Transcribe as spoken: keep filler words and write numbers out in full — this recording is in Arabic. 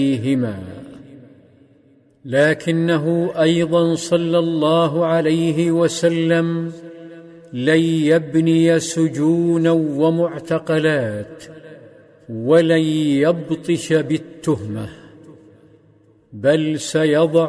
عليهما. لكنه أيضا صلى الله عليه وسلم لن يبني سجونا ومعتقلات ولن يبطش بالتهمة، بل سيضع